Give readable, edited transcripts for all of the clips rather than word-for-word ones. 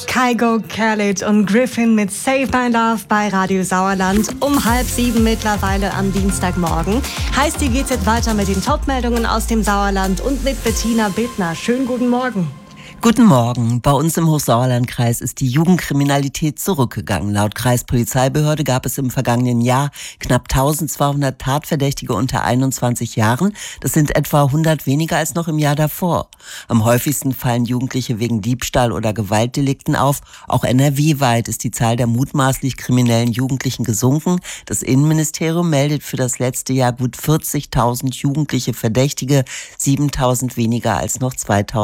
Kygo, Khaled und Griffin mit Save My Love bei Radio Sauerland um 6:30 mittlerweile am Dienstagmorgen. Heißt, hier geht's jetzt weiter mit den Top-Meldungen aus dem Sauerland und mit Bettina Bittner. Schönen guten Morgen. Guten Morgen. Bei uns im Hochsauerlandkreis ist die Jugendkriminalität zurückgegangen. Laut Kreispolizeibehörde gab es im vergangenen Jahr knapp 1200 Tatverdächtige unter 21 Jahren. Das sind etwa 100 weniger als noch im Jahr davor. Am häufigsten fallen Jugendliche wegen Diebstahl oder Gewaltdelikten auf. Auch NRW-weit ist die Zahl der mutmaßlich kriminellen Jugendlichen gesunken. Das Innenministerium meldet für das letzte Jahr gut 40.000 jugendliche Verdächtige, 7.000 weniger als noch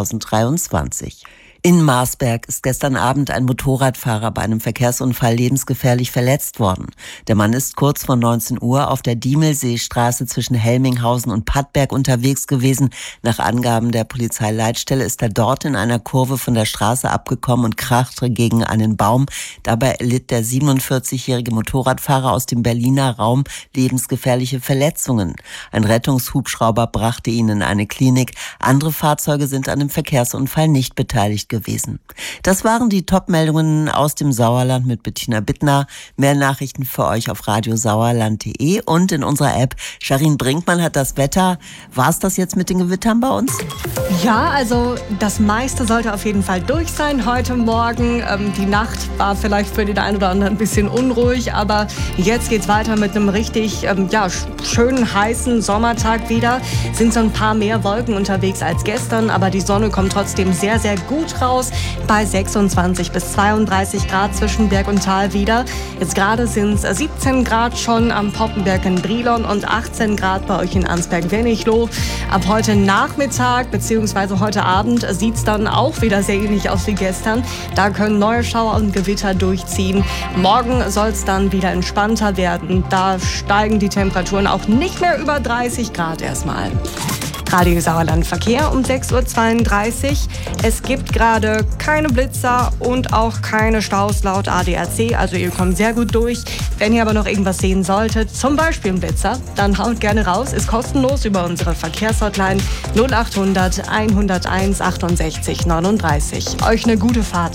2023. In Marsberg ist gestern Abend ein Motorradfahrer bei einem Verkehrsunfall lebensgefährlich verletzt worden. Der Mann ist kurz vor 19 Uhr auf der Diemelseestraße zwischen Helminghausen und Pattberg unterwegs gewesen. Nach Angaben der Polizeileitstelle ist er dort in einer Kurve von der Straße abgekommen und krachte gegen einen Baum. Dabei erlitt der 47-jährige Motorradfahrer aus dem Berliner Raum lebensgefährliche Verletzungen. Ein Rettungshubschrauber brachte ihn in eine Klinik. Andere Fahrzeuge sind an dem Verkehrsunfall nicht beteiligt gewesen. Das waren die Top-Meldungen aus dem Sauerland mit Bettina Bittner. Mehr Nachrichten für euch auf radiosauerland.de und in unserer App. Sharin Brinkmann hat das Wetter. War es das jetzt mit den Gewittern bei uns? Ja, also das meiste sollte auf jeden Fall durch sein heute Morgen. Die Nacht war vielleicht für den einen oder anderen ein bisschen unruhig, aber jetzt geht's weiter mit einem richtig schönen, heißen Sommertag wieder. Sind so ein paar mehr Wolken unterwegs als gestern, aber die Sonne kommt trotzdem sehr, sehr gut raus. Bei 26 bis 32 Grad zwischen Berg und Tal wieder. Jetzt gerade sind es 17 Grad schon am Poppenberg in Brilon und 18 Grad bei euch in Ansberg-Wenigloh. Ab heute Nachmittag bzw. heute Abend sieht es dann auch wieder sehr ähnlich aus wie gestern. Da können neue Schauer und Gewitter durchziehen. Morgen soll es dann wieder entspannter werden. Da steigen die Temperaturen auch nicht mehr über 30 Grad erstmal. Radio Sauerland Verkehr um 6:32 Uhr. Es gibt gerade keine Blitzer und auch keine Staus laut ADAC. Also ihr kommt sehr gut durch. Wenn ihr aber noch irgendwas sehen solltet, zum Beispiel einen Blitzer, dann haut gerne raus. Ist kostenlos über unsere Verkehrshotline 0800 101 68 39. Euch eine gute Fahrt.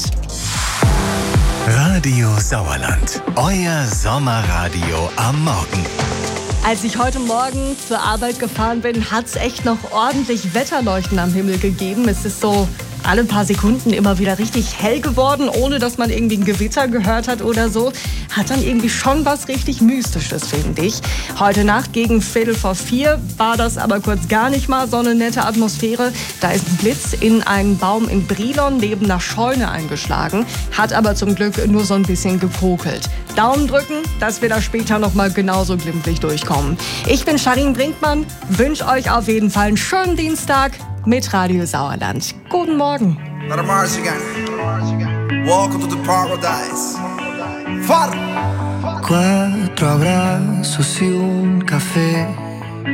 Radio Sauerland. Euer Sommerradio am Morgen. Als ich heute Morgen zur Arbeit gefahren bin, hat es echt noch ordentlich Wetterleuchten am Himmel gegeben. Es ist so alle paar Sekunden immer wieder richtig hell geworden, ohne dass man irgendwie ein Gewitter gehört hat oder so. Hat dann irgendwie schon was richtig Mystisches, finde ich. Heute Nacht gegen 3:45 war das aber kurz gar nicht mal so eine nette Atmosphäre. Da ist ein Blitz in einen Baum in Brilon neben einer Scheune eingeschlagen, hat aber zum Glück nur so ein bisschen gekokelt. Daumen drücken, dass wir da später noch mal genauso glimpflich durchkommen. Ich bin Sharin Brinkmann, wünsche euch auf jeden Fall einen schönen Dienstag mit Radio Sauerland. Guten Morgen. Welcome to the paradise. Far. 4 abrazos y un café.